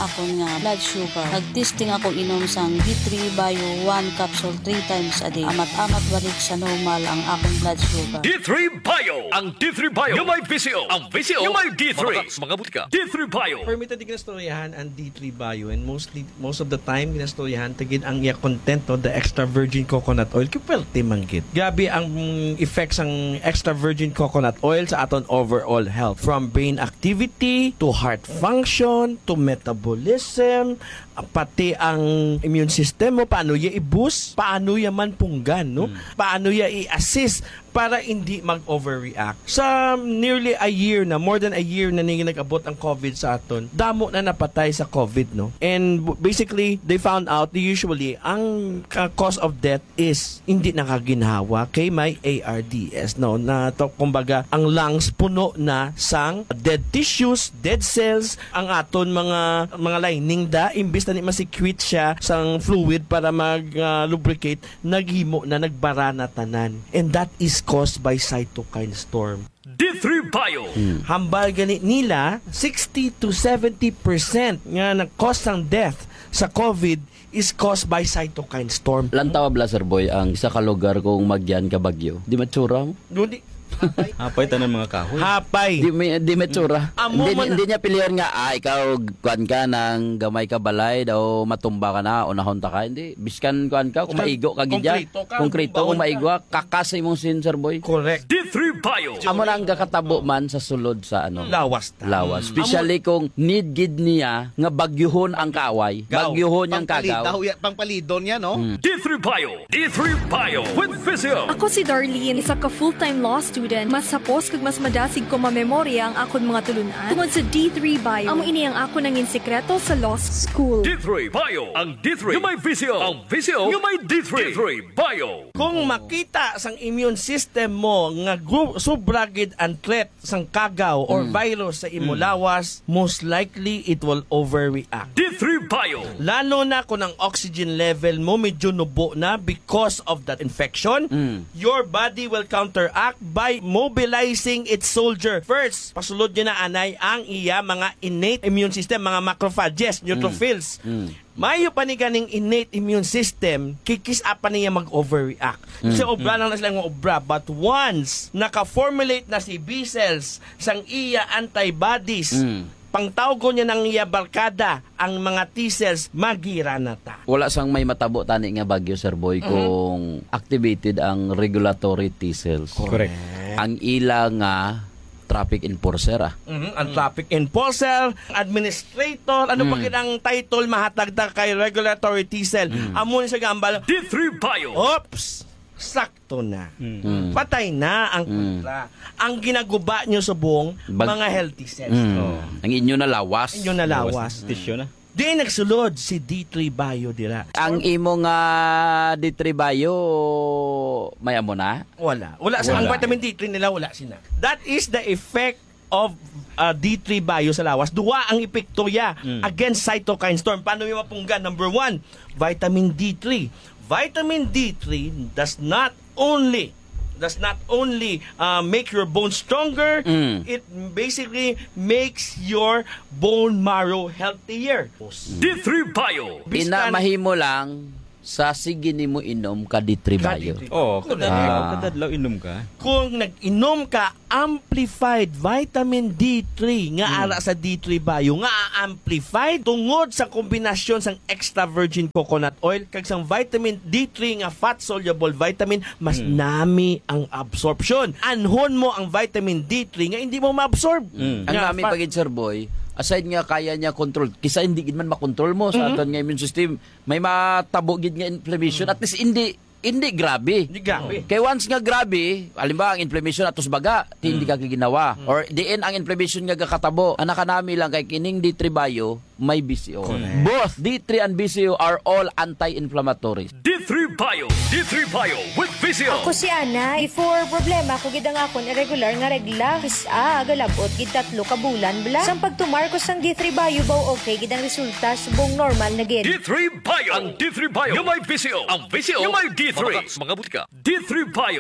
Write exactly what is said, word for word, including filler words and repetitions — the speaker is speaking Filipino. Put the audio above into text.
akon nga blood sugar. Nag-testing ako inom sang D three Bio one capsule three times a day. Amat-amat balik sa normal ang akong blood sugar. D three Bio! Ang D three Bio yung may V C O. Ang V C O yung may D three. Mga butika. D three Bio. Permitted din kinastoryahan ang D three Bio and mostly most of the time kinastoryahan tagid ang iya content no, the extra virgin coconut oil kipwerte manggit. Gabi ang effects ang extra virgin coconut oil sa aton overall health, from brain activity to heart function to metabolism, pati ang immune system mo, paano ya i-boost, paano ya man punggan, no? Hmm. Paano ya i-assist para hindi mag-overreact. Sa nearly a year na, more than a year na nang nag-abot ang COVID sa aton, damo na napatay sa COVID, no? And basically, they found out usually ang cause of death is hindi nakaginhawa kay may A R D S, no? Na to, kumbaga, ang lungs puno na sang dead tissues, dead cells, ang aton mga mga lining da, imbis na ni masecrete siya sang fluid para mag-lubricate, uh, naghimo na, nagbara na tanan. And that is caused by cytokine storm. D three Bio. Hmm. Hambal gani nila sixty to seventy percent nga nag-cause ng death sa COVID is caused by cytokine storm. Lantawa Blaser Boy ang isa ka lugar kung magyan ka bagyo. Di matsura mo? Dundi Hapay. Hapay tanan mga kahoy. Hapay. Di, may, di matsura. Mm. Hindi, hindi niya pilihan nga, ah, ikaw kuan ka ng gamay ka balay daw matumba ka na o nahunta ka. Hindi. Biskan kuan ka, kung maigo ka gidya. Konkreto kung maigo ka, kakasay mong sin, Sir Boy. Correct. D three Bio. Amo na ang kakatabo man sa sulod sa ano. Lawas. Ta. Lawas. Especially kung need gid niya nga bagyuhon ang kaaway. Bagyuhon niyang kagaw. Pangpalidon niya, no? Hmm. D three Bio. D three Bio with Physio. Ako si Darlene, isa ka full-time law student. Mas sapos kag mas madasig ko mamemorya ang akon mga tulunan tungod sa D three Bio. Amo ini ang ako nangin sekreto sa law school. D three Bio. Ang D three yung may V C O. Ang V C O yung may D three. D three Bio. Kung makita sang immune system mo nga subragid ang threat sang kagaw or mm. virus sa imulawas, mm. most likely it will overreact. D three Bio. Lalo na kung ang oxygen level mo medyo nubo na because of that infection, mm. your body will counteract by mobilizing its soldier. First, pasulod nyo na anay ang iya mga innate immune system, mga macrophages, neutrophils. Mm. Mm. Mayo pa ni ganing innate immune system, kikis up pa niya mag-overreact. Kasi mm. obra lang na sila ng obra. But once naka-formulate na si B cells sang iya antibodies, mm. pangtawag ko niya ng iya barkada, ang mga T-cells, magira na ta. Wala sang may matabo tani nga bagyo, Sir Boy, mm-hmm. kung activated ang regulatory T-cells. Correct. Ang ila nga traffic enforcer, ah. Mm-hmm. Ang traffic enforcer, administrator, ano mm. pa kinang title mahatagda kay regulatory T-cell. Mm. Amo ni sa gambal. D three Bio. Oops! Sakto na. Mm. Patay na ang kontra. Mm. Ang ginaguba nyo sa buong Bag- mga healthy cells. Mm. Oh. Ang inyo na lawas. Inyo na lawas. Mm. Tissue na. Di nagsulod si D three Bio dira. Ang imo nga D three Bio may amo na? Wala. Wala sa ang vitamin D three nila, wala sina. That is the effect of uh, D three Bio sa lawas. Duwa ang epekto ya mm. against cytokine storm. Paano yung mapunggan? Number one, vitamin D three. Vitamin D three does not only does not only uh, make your bones stronger, mm. it basically makes your bone marrow healthier. D three Bio. Ina mahimo lang sa sige nimo inom ka D three Bio. Oh, kadadlaw, kadadlaw inom ka. Kung nag-inom ka amplified vitamin D three nga hmm. ara sa D three Bio, nga amplified tungod sa kombinasyon sang extra virgin coconut oil kag sang vitamin D three nga fat soluble vitamin, mas hmm. nami ang absorption. Anhon mo ang vitamin D three nga hindi mo ma-absorb. Hmm. Ang nami pagid, Sir Boy, aside nga kaya niya control, kisa hindi gid man makontrol mo sa mm-hmm. aton nga immune system, may matabo gid nga inflammation, mm-hmm. at least hindi hindi grabe. Hindi grabe. Kay once nga grabe, halimbawa ang inflammation atos baga, mm. hindi ka ginawa. Mm. Or diin ang inflammation nga kakatabo, anak kanami lang kay kining D three Bio, may B C O. Correct. Both D three and B C O are all anti-inflammatory. D three Bio. D three Bio with B C O. Ako si Ana, before problema ko gid ang akon irregular nga regla, kis a galabot gid tatlo ka bulan bla. Sang pagtumar ko sang D three Bio baw okay gid ang resulta subong normal na gid. D three Bio. Ang D three Bio yung may B C O. Ang B C O yung may D three. Mga butika. D three Bio.